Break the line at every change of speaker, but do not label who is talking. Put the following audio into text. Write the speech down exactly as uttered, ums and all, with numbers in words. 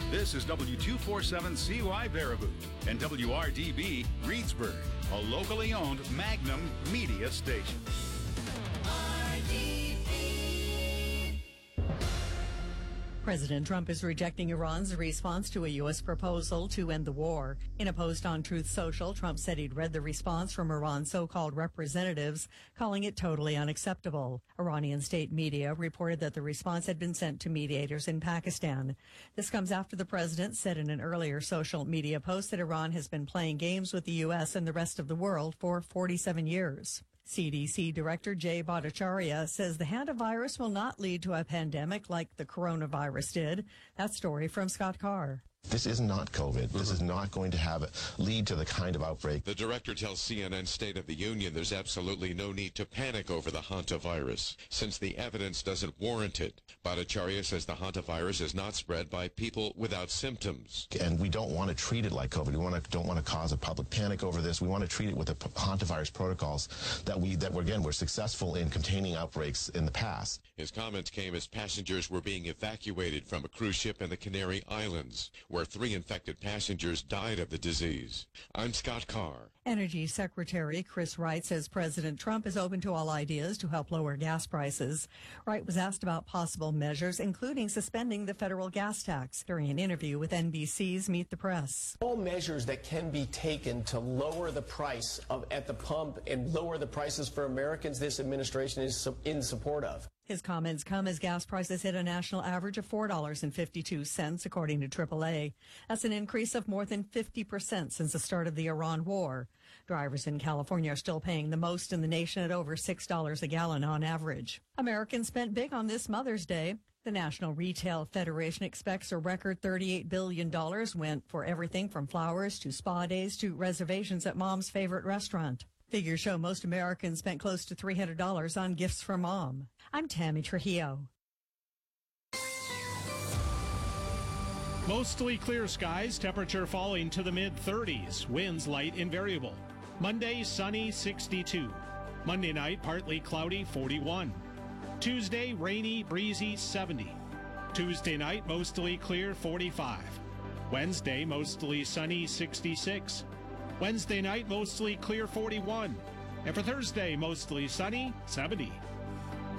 This is W two forty-seven C Y Baraboo and W R D B Reedsburg, a locally owned Magnum media station.
President Trump is rejecting Iran's response to a U S proposal to end the war. In a post on Truth Social, Trump said he'd read the response from Iran's so-called representatives, calling it totally unacceptable. Iranian state media reported that the response had been sent to mediators in Pakistan. This comes after the president said in an earlier social media post that Iran has been playing games with the U S and the rest of the world for forty-seven years. C D C Director Jay Bhattacharya says the hantavirus will not lead to a pandemic like the coronavirus did. That story from Scott Carr.
This is not COVID. This is not going to have lead to the kind of outbreak.
The director tells C N N State of the Union there's absolutely no need to panic over the hantavirus, since the evidence doesn't warrant it. Bhattacharya says the hantavirus is not spread by people without symptoms.
And we don't want to treat it like COVID. We want to, don't want to cause a public panic over this. We want to treat it with the hantavirus protocols that we, that we're, again, we're successful in containing outbreaks in the past.
His comments came as passengers were being evacuated from a cruise ship in the Canary Islands, where three infected passengers died of the disease. I'm Scott Carr.
Energy Secretary Chris Wright says President Trump is open to all ideas to help lower gas prices. Wright was asked about possible measures, including suspending the federal gas tax, during an interview with N B C's Meet the Press.
All measures that can be taken to lower the price of at the pump and lower the prices for Americans, this administration is in support of.
His comments come as gas prices hit a national average of four dollars and fifty-two cents, according to triple A. That's an increase of more than fifty percent since the start of the Iran war. Drivers in California are still paying the most in the nation at over six dollars a gallon on average. Americans spent big on this Mother's Day. The National Retail Federation expects a record thirty-eight billion dollars went for everything from flowers to spa days to reservations at mom's favorite restaurant. Figures show most Americans spent close to three hundred dollars on gifts for mom. I'm Tammy Trujillo.
Mostly clear skies, temperature falling to the mid thirties, winds light and variable. Monday, sunny, sixty-two. Monday night, partly cloudy, forty-one. Tuesday, rainy, breezy, seventy. Tuesday night, mostly clear, forty-five. Wednesday, mostly sunny, sixty-six. Wednesday night, mostly clear, forty-one. And for Thursday, mostly sunny, seventy.